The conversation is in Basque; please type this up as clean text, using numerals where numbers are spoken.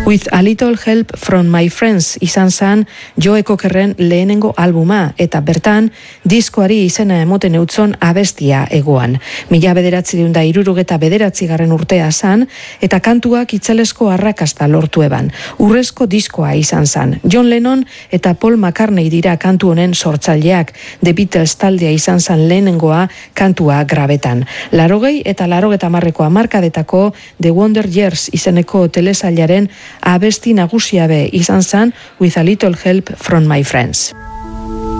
With a Little Help from My Friends izan zan Joe Cockerren lehenengo albuma eta bertan diskoari izena emoten eutzon abestia egoan. 1969 urtea zan eta kantuak itzalesko arrakasta lortu eban. Urrezko diskoa izan zan. John Lennon eta Paul McCartney dira kantu honen sortzaileak. The Beatles taldea izan zan lehenengoa kantua grabetan. 80 eta 90 hamarkadetako The Wonder Years izeneko telesailaren abesti nagusiabe izan zan With a Little Help from My Friends.